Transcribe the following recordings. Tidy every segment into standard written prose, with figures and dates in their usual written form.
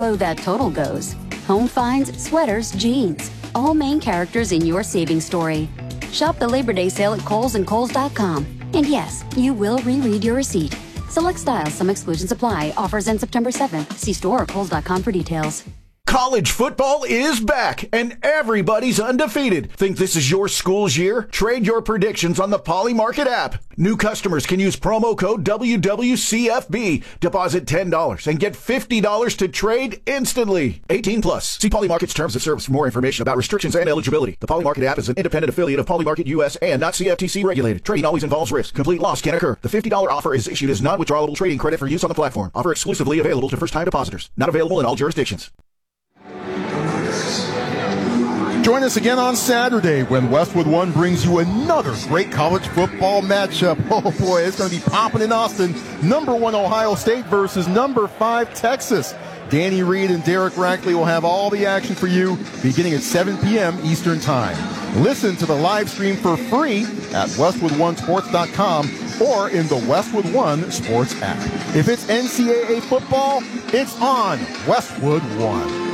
low that total goes. Home finds, sweaters, jeans. All main characters in your savings story. Shop the Labor Day sale at Kohl's and Kohls.com. And yes, you will reread your receipt. Select styles, some exclusions apply. Offers end September 7th. See store or Kohls.com for details. College football is back, and everybody's undefeated. Think this is your school's year? Trade your predictions on the Polymarket app. New customers can use promo code WWCFB. Deposit $10 and get $50 to trade instantly. 18 plus. See Polymarket's terms of service for more information about restrictions and eligibility. The Polymarket app is an independent affiliate of Polymarket US and not CFTC regulated. Trading always involves risk. Complete loss can occur. The $50 offer is issued as non-withdrawable trading credit for use on the platform. Offer exclusively available to first-time depositors. Not available in all jurisdictions. Join us again on Saturday when Westwood One brings you another great college football matchup. Oh boy, it's going to be popping in Austin. Number 1 Ohio State versus number 5 Texas. Danny Reed and Derek Rackley will have all the action for you beginning at 7 p.m. Eastern Time. Listen to the live stream for free at WestwoodOneSports.com or in the Westwood One Sports app. If it's NCAA football, it's on Westwood One.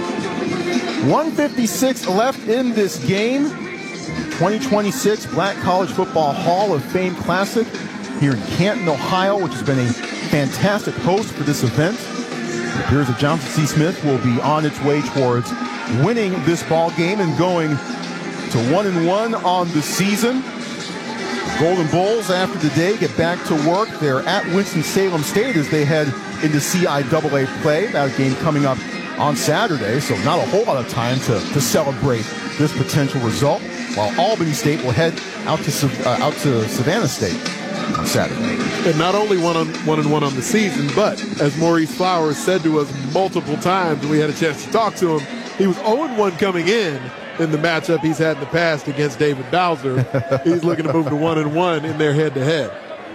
1:56 left in this game. 2026 Black College Football Hall of Fame Classic here in Canton, Ohio, which has been a fantastic host for this event. It appears that Johnson C. Smith will be on its way towards winning this ball game and going to 1-1 on the season. The Golden Bulls, after the day, get back to work. They're at Winston-Salem State as they head into CIAA play. That game coming up on Saturday, so not a whole lot of time to celebrate this potential result, while Albany State will head out to Savannah State on Saturday. And not only 1-1 on the season, but as Maurice Flowers said to us multiple times when we had a chance to talk to him, he was 0-1 coming in the matchup he's had in the past against David Bowser. He's looking to move to 1-1 in their head-to-head.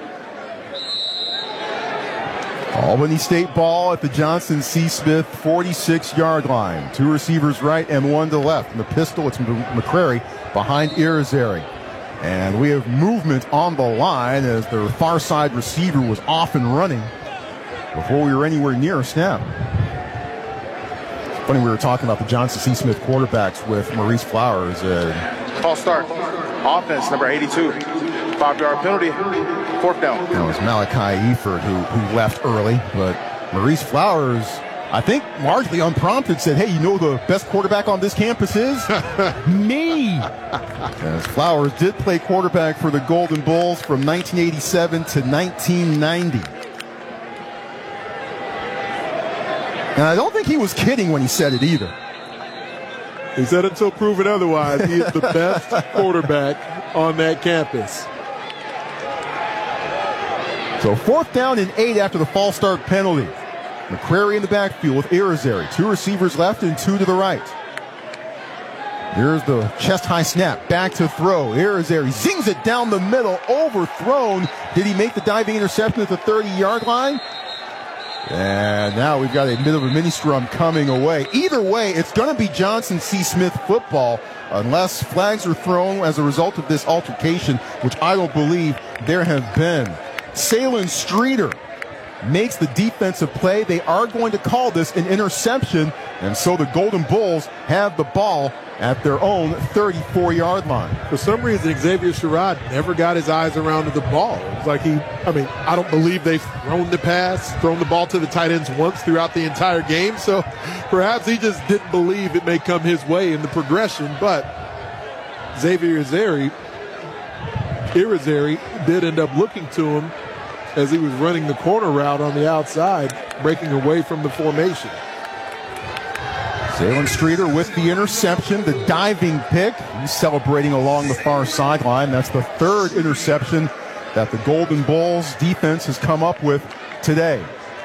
Albany State ball at the Johnson C. Smith 46-yard line. 2 receivers right and 1 to left. In the pistol, it's McCrary behind Irizarry. And we have movement on the line as their far side receiver was off and running before we were anywhere near a snap. It's funny, we were talking about the Johnson C. Smith quarterbacks with Maurice Flowers. False start. Offense, number 82. 5-yard penalty. 4th down. That was Malachi Eford who left early, but Maurice Flowers, I think largely unprompted, said, hey, you know the best quarterback on this campus is? Me! As Flowers did play quarterback for the Golden Bulls from 1987 to 1990. And I don't think he was kidding when he said it either. He said until proven otherwise, he is the best quarterback on that campus. So 4th down and 8 after the false start penalty. McCrary in the backfield with Irizarry. 2 receivers left and 2 to the right. Here's the chest-high snap. Back to throw. Irizarry zings it down the middle. Overthrown. Did he make the diving interception at the 30-yard line? And now we've got a bit of a mini scrum coming away. Either way, it's going to be Johnson C. Smith football unless flags are thrown as a result of this altercation, which I don't believe there have been. Salen Streeter makes the defensive play. They are going to call this an interception, and so the Golden Bulls have the ball at their own 34-yard line. For some reason, Xavier Sherrod never got his eyes around to the ball. It's like I don't believe they've thrown the ball to the tight ends once throughout the entire game, so perhaps he just didn't believe it may come his way in the progression, but Xavier Irizarry did end up looking to him as he was running the corner route on the outside, breaking away from the formation. Salen Streeter with the interception, the diving pick. He's celebrating along the far sideline. That's the 3rd interception that the Golden Bulls defense has come up with today.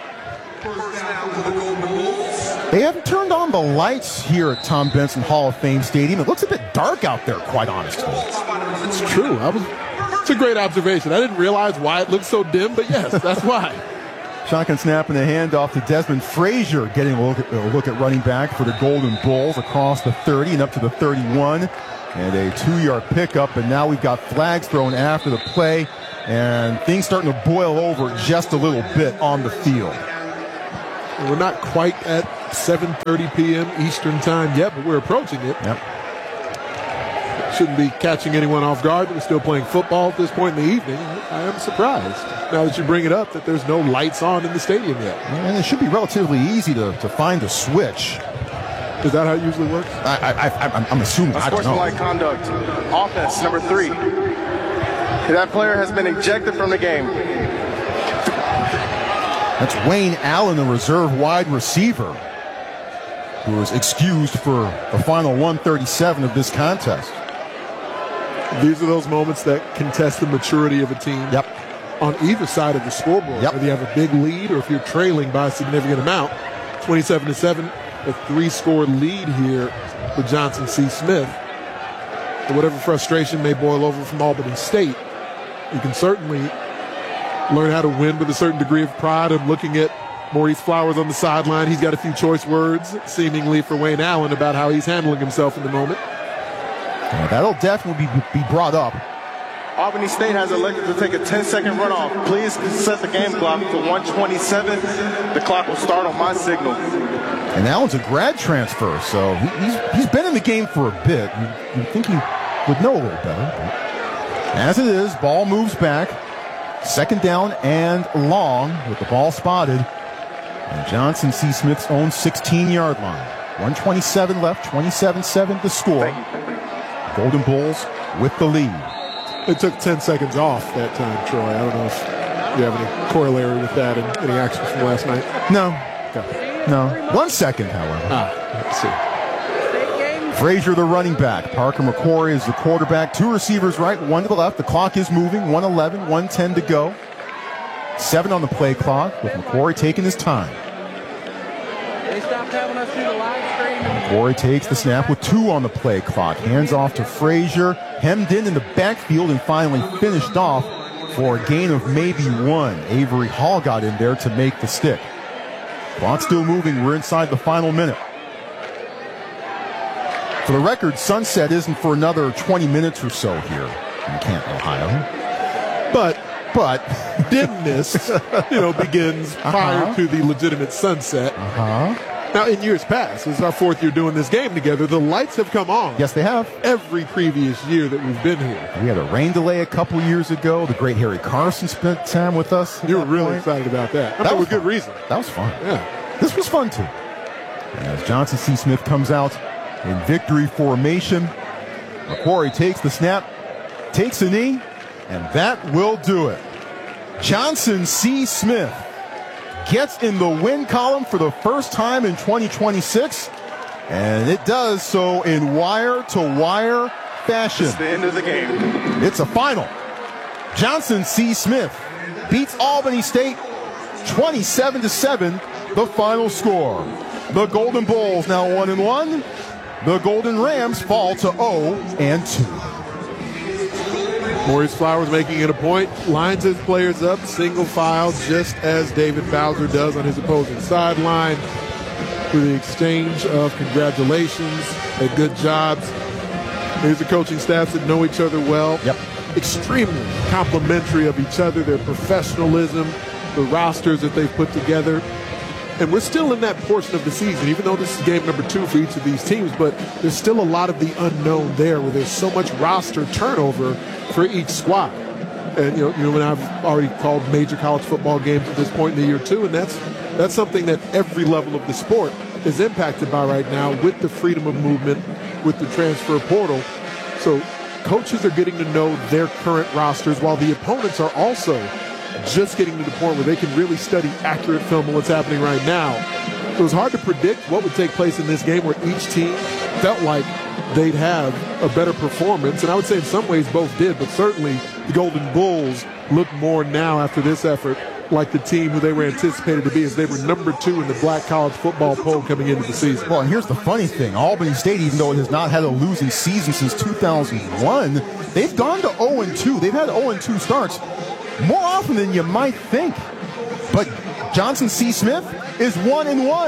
They haven't turned on the lights here at Tom Benson Hall of Fame Stadium. It looks a bit dark out there, quite honestly. It's true. It's a great observation. I didn't realize why it looked so dim, but yes, that's why. Shotgun snap and a handoff to Desmond Frazier, getting a look at running back for the Golden Bulls across the 30 and up to the 31. And a 2-yard pickup, and now we've got flags thrown after the play, and things starting to boil over just a little bit on the field. We're not quite at 7:30 p.m. Eastern time yet, but we're approaching it. Yep. Shouldn't be catching anyone off guard. We're still playing football at this point in the evening. I am surprised, now that you bring it up, that there's no lights on in the stadium yet. And it should be relatively easy to find a switch. Is that how it usually works? I'm assuming. I don't know. Unsportsmanlike conduct. Offense, number 3. That player has been ejected from the game. That's Wayne Allen, the reserve wide receiver, who is excused for the final 137 of this contest. These are those moments that contest the maturity of a team. Yep. On either side of the scoreboard, Yep. whether you have a big lead or if you're trailing by a significant amount. 27-7, a 3-score lead here for Johnson C. Smith. But whatever frustration may boil over from Albany State, you can certainly learn how to win with a certain degree of pride. I'm looking at Maurice Flowers on the sideline. He's got a few choice words, seemingly, for Wayne Allen about how he's handling himself in the moment. That'll definitely be brought up. Albany State has elected to take a 10-second runoff. Please set the game clock to 1:27. The clock will start on my signal. And Allen's a grad transfer, so he's been in the game for a bit. You'd think he would know a little better. But as it is, ball moves back. 2nd down and long with the ball spotted. And Johnson C. Smith's own 16-yard line. 1:27 left, 27-7 to score. Golden Bulls with the lead. It took 10 seconds off that time, Troy. I don't know if you have any corollary with that and any actions from last night. No. Okay. No. 1 second, however. Let's see. Frazier, the running back. Parker McQuarrie is the quarterback. 2 receivers right, 1 to the left. The clock is moving. 1:11, 1:10 to go. 7 on the play clock with McQuarrie taking his time. They stopped having us do the live stream. McQuarrie takes the snap with 2 on the play clock. Hands off to Frazier. Hemmed in the backfield and finally finished off for a gain of maybe 1. Avery Hall got in there to make the stick. Clock still moving. We're inside the final minute. For the record, sunset isn't for another 20 minutes or so here in Canton, Ohio. But dimness, begins prior to the legitimate sunset. Now, in years past, this is our 4th year doing this game together, the lights have come on. Yes, they have. Every previous year that we've been here. We had a rain delay a couple years ago. The great Harry Carson spent time with us. You were really excited about that. That was with good reason. That was fun. Yeah. This was fun, too. And as Johnson C. Smith comes out in victory formation, McQuarrie takes the snap, takes a knee, and that will do it. Johnson C. Smith gets in the win column for the first time in 2026, and it does so in wire-to-wire fashion. It's the end of the game. It's a final. Johnson C. Smith beats Albany State 27-7, the final score. The Golden Bulls now 1-1. The Golden Rams fall to 0-2. Maurice Flowers making it a point, lines his players up, single file, just as David Bowser does on his opposing sideline, through the exchange of congratulations and good jobs. These are coaching staffs that know each other well. Yep. Extremely complimentary of each other, their professionalism, the rosters that they've put together. And we're still in that portion of the season, even though this is game number 2 for each of these teams, but there's still a lot of the unknown there where there's so much roster turnover for each squad. And, you and I've already called major college football games at this point in the year, too, and that's something that every level of the sport is impacted by right now with the freedom of movement, with the transfer portal. So coaches are getting to know their current rosters while the opponents are also just getting to the point where they can really study accurate film of what's happening right now. So it was hard to predict what would take place in this game where each team felt like they'd have a better performance. And I would say in some ways both did, but certainly the Golden Bulls look more now after this effort like the team who they were anticipated to be, as they were number 2 in the Black College football poll coming into the season. Well, and here's the funny thing. Albany State, even though it has not had a losing season since 2001, they've gone to 0-2. They've had 0-2 starts more often than you might think. But Johnson C. Smith is 1-1.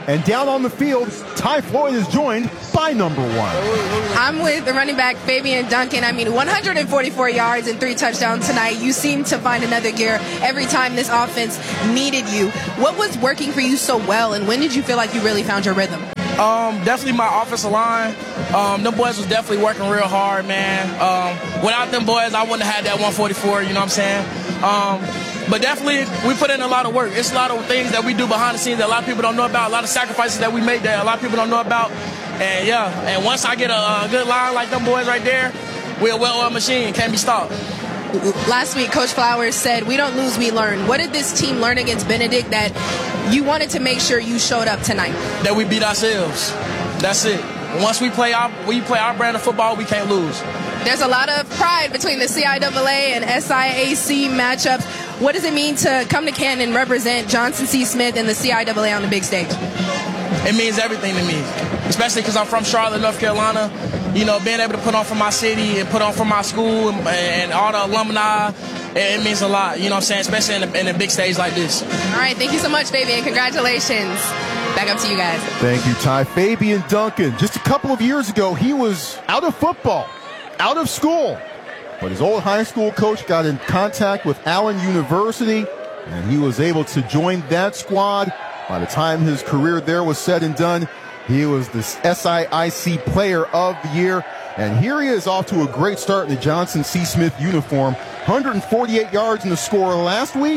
And down on the field, Ty Floyd is joined by number 1. I'm with the running back, Fabian Duncan. I mean, 144 yards and 3 touchdowns tonight. You seem to find another gear every time this offense needed you. What was working for you so well, and when did you feel like you really found your rhythm? Definitely my offensive line. Them boys was definitely working real hard, man. Without them boys, I wouldn't have had that 144, you know what I'm saying? But definitely, we put in a lot of work. It's a lot of things that we do behind the scenes that a lot of people don't know about, a lot of sacrifices that we make that a lot of people don't know about. And, yeah, and once I get a good line like them boys right there, we're a well-oiled machine, can't be stopped. Last week, Coach Flowers said, we don't lose, we learn. What did this team learn against Benedict that you wanted to make sure you showed up tonight? That we beat ourselves. That's it. Once we play our brand of football, we can't lose. There's a lot of pride between the CIAA and SIAC matchups. What does it mean to come to Canton and represent Johnson C. Smith and the CIAA on the big stage? It means everything to me, especially because I'm from Charlotte, North Carolina. You know, being able to put on for my city and put on for my school and all the alumni, it means a lot, you know what I'm saying, especially in a big stage like this. All right, thank you so much, Fabian. Congratulations. Back up to you guys. Thank you, Ty. Fabian Duncan, just a couple of years ago, he was out of football, out of school. But his old high school coach got in contact with Allen University, and he was able to join that squad. By the time his career there was said and done, he was the SIAC Player of the Year. And here he is off to a great start in the Johnson C. Smith uniform. 148 yards in the score last week,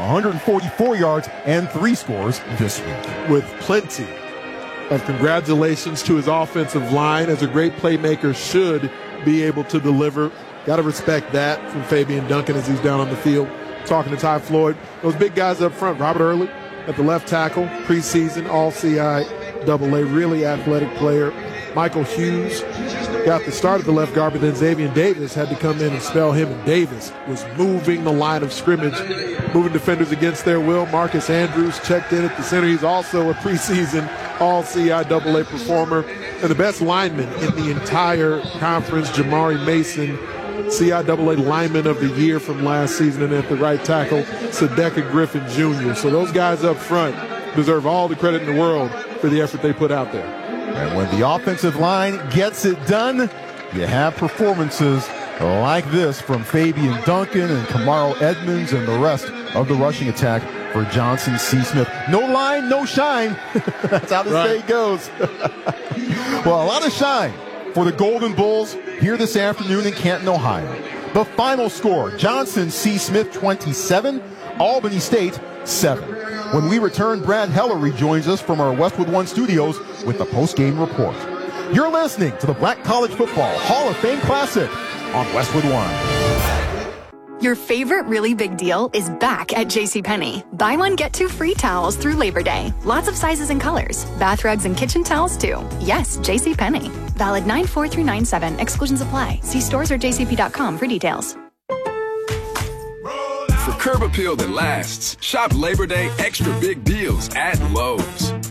144 yards and 3 scores this week. With plenty of congratulations to his offensive line, as a great playmaker should be able to deliver. Got to respect that from Fabian Duncan as he's down on the field. Talking to Ty Floyd. Those big guys up front, Robert Early at the left tackle, preseason All-CIAA, really athletic player. Michael Hughes got the start at the left guard, but then Xavier Davis had to come in and spell him, and Davis was moving the line of scrimmage, moving defenders against their will. Marcus Andrews checked in at the center. He's also a preseason All-CIAA performer. And the best lineman in the entire conference, Jamari Mason, CIAA Lineman of the Year from last season, and at the right tackle, Sadeka Griffin Jr. So those guys up front deserve all the credit in the world for the effort they put out there. And when the offensive line gets it done, you have performances like this from Fabian Duncan and Kamaro Edmonds and the rest of the rushing attack for Johnson C. Smith. No line, no shine. That's how this day goes. Well, a lot of shine for the Golden Bulls here this afternoon in Canton, Ohio. The final score, Johnson C. Smith 27, Albany State 7. When we return, Brad Heller rejoins us from our Westwood One studios with the post-game report. You're listening to the Black College Football Hall of Fame Classic on Westwood One. Your favorite really big deal is back at JCPenney. Buy one, get 2 free towels through Labor Day. Lots of sizes and colors. Bath rugs and kitchen towels too. Yes, JCPenney. Valid 9/4 through 9/7. Exclusions apply. See stores or jcp.com for details. For curb appeal that lasts, shop Labor Day extra big deals at Lowe's.